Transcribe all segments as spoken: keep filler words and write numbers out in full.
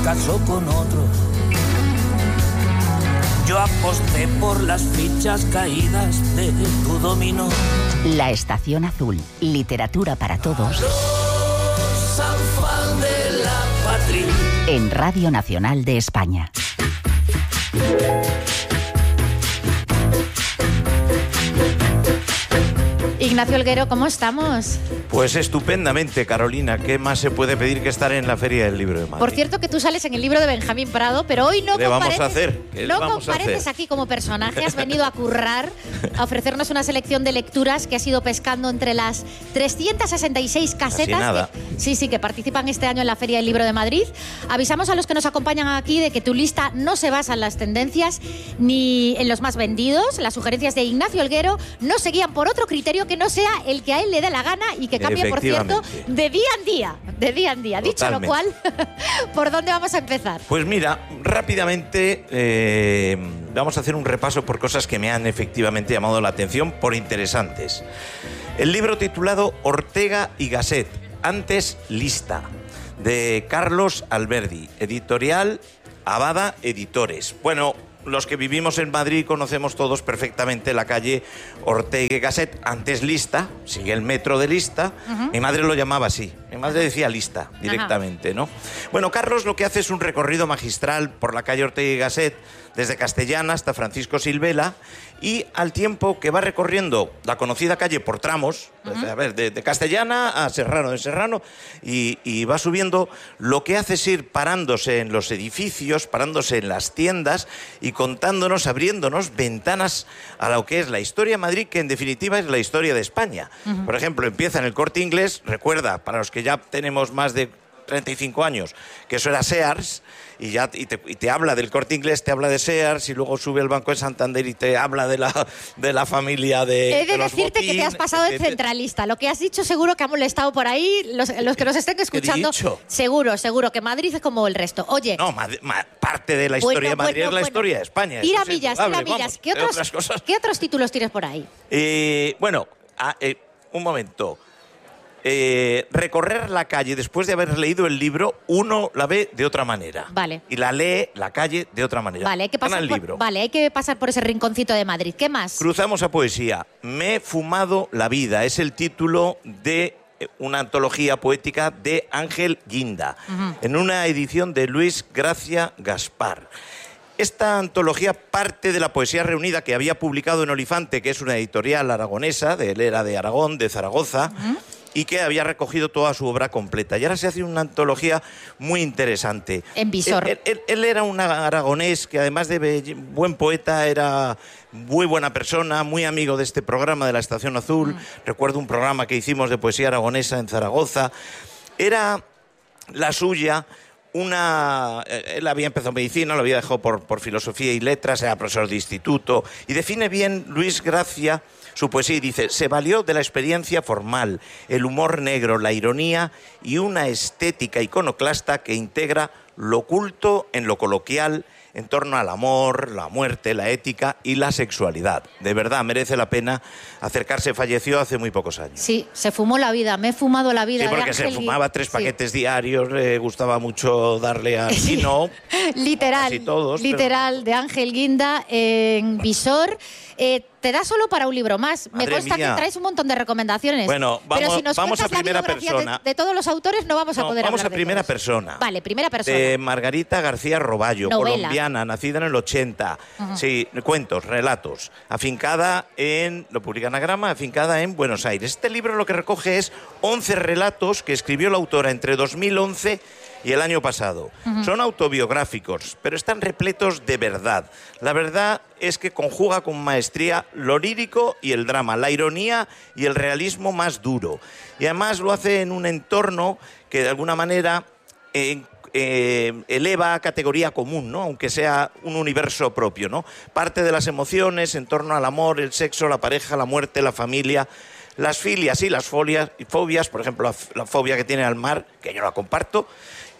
casó con otro. Yo aposté por las fichas caídas de tu dominó. La Estación Azul, literatura para todos. Los Alfal de la patria. En Radio Nacional de España. Ignacio Olguero, ¿cómo estamos? Pues estupendamente, Carolina. ¿Qué más se puede pedir que estar en la Feria del Libro de Madrid? Por cierto, que tú sales en el libro de Benjamín Prado, pero hoy no ¿Qué compareces, vamos a hacer? ¿Qué no vamos a compareces hacer? aquí como personaje. Has venido a currar, a ofrecernos una selección de lecturas que has ido pescando entre las trescientas sesenta y seis casetas nada. que, sí, sí, que participan este año en la Feria del Libro de Madrid. Avisamos a los que nos acompañan aquí de que tu lista no se basa en las tendencias ni en los más vendidos. Las sugerencias de Ignacio Olguero no se guían por otro criterio que no sea el que a él le dé la gana y que cambia, por cierto, de día en día. De día en día. Dicho lo cual, ¿por dónde vamos a empezar? Pues mira, rápidamente eh, vamos a hacer un repaso por cosas que me han efectivamente llamado la atención por interesantes. El libro titulado Ortega y Gasset, antes lista, de Carlos Alberdi, editorial Abada Editores. Bueno, los que vivimos en Madrid conocemos todos perfectamente la calle Ortega y Gasset, antes Lista, sigue el metro de Lista. Uh-huh. Mi madre lo llamaba así, mi madre decía Lista directamente, uh-huh. ¿no? Bueno, Carlos lo que hace es un recorrido magistral por la calle Ortega y Gasset, desde Castellana hasta Francisco Silvela, y al tiempo que va recorriendo la conocida calle por tramos, uh-huh. a ver, de, de Castellana a Serrano, de Serrano, y, y va subiendo, lo que hace es ir parándose en los edificios, parándose en las tiendas y contándonos, abriéndonos ventanas a lo que es la historia de Madrid, que en definitiva es la historia de España. Uh-huh. Por ejemplo, empieza en el Corte Inglés, recuerda, para los que ya tenemos más de treinta y cinco años, que eso era Sears, y ya y te, y te habla del Corte Inglés, te habla de Sears, y luego sube al Banco de Santander y te habla de la, de la familia de He de, de decirte Botín, que te has pasado de centralista. Lo que has dicho seguro que ha molestado por ahí. Los, los que nos estén escuchando, seguro, seguro que Madrid es como el resto. Oye... No, ma, ma, parte de la historia bueno, de Madrid bueno, es la bueno. historia de España. Tira millas, tira millas. ¿Qué otros, ¿Qué otros títulos tienes por ahí? Eh, bueno, a, eh, un momento... Eh, recorrer la calle después de haber leído el libro, uno la ve de otra manera. Vale. Y la lee la calle de otra manera. Vale, hay que pasar, el por, libro. vale, hay que pasar por ese rinconcito de Madrid. ¿Qué más? Cruzamos a poesía. Me he fumado la vida. Es el título de una antología poética de Ángel Guinda, uh-huh. en una edición de Luis Gracia Gaspar. Esta antología parte de la poesía reunida que había publicado en Olifante, que es una editorial aragonesa, de él era de Aragón, de Zaragoza, uh-huh. y que había recogido toda su obra completa. Y ahora se hace una antología muy interesante. En Visor. Él, él, él era un aragonés que, además de buen poeta, era muy buena persona, muy amigo de este programa de la Estación Azul. Mm. Recuerdo un programa que hicimos de poesía aragonesa en Zaragoza. Era la suya... Una, él había empezado medicina, lo había dejado por, por filosofía y letras, era profesor de instituto, y define bien Luis Gracia su poesía y dice: se valió de la experiencia formal, el humor negro, la ironía y una estética iconoclasta que integra lo oculto en lo coloquial, en torno al amor, la muerte, la ética y la sexualidad. De verdad, merece la pena acercarse. Falleció hace muy pocos años. Sí, se fumó la vida, me he fumado la vida. Sí, porque de se Ángel fumaba tres paquetes sí. diarios, le gustaba mucho darle al sí. vino. Literal, casi todos, literal, pero... de Ángel Guinda en Visor. Eh, te da solo para un libro más. Madre Me consta mía. que traes un montón de recomendaciones. Bueno, vamos, pero si nos vamos a primera la biografía persona. De, de todos los autores no vamos no, a poder vamos hablar a primera de todos. persona. Vale, primera persona. De Margarita García Roballo, Novela. colombiana, nacida en el ochenta. Uh-huh. Sí, cuentos, relatos. Afincada en, lo publica Anagrama, afincada en Buenos Aires. Este libro lo que recoge es once relatos que escribió la autora entre dos mil once y el año pasado. Uh-huh. Son autobiográficos, pero están repletos de verdad. La verdad es que conjuga con maestría lo lírico y el drama, la ironía y el realismo más duro. Y además lo hace en un entorno que de alguna manera eh, eh, eleva a categoría común, ¿no? Aunque sea un universo propio, ¿no? Parte de las emociones en torno al amor, el sexo, la pareja, la muerte, la familia... Las filias y las fobias, fobias, por ejemplo, la, la fobia que tiene al mar, que yo la comparto,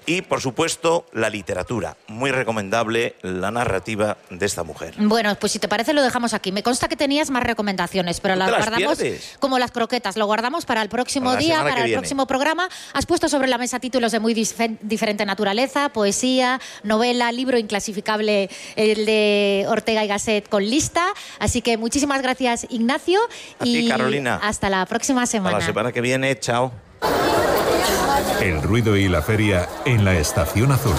Y, por supuesto, la literatura. Muy recomendable la narrativa de esta mujer. Bueno, pues si te parece lo dejamos aquí. Me consta que tenías más recomendaciones, pero las, las guardamos pierdes? como las croquetas. Lo guardamos para el próximo Para la día, semana para que el viene. próximo programa. Has puesto sobre la mesa títulos de muy dif- diferente naturaleza, poesía, novela, libro inclasificable, el de Ortega y Gasset con lista. Así que muchísimas gracias, Ignacio. A y ti, Carolina. hasta la próxima semana. A la semana que viene, chao. El ruido y la feria en la Estación Azul.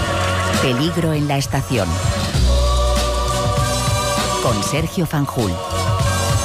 Peligro en la estación. Con Sergio Fanjul.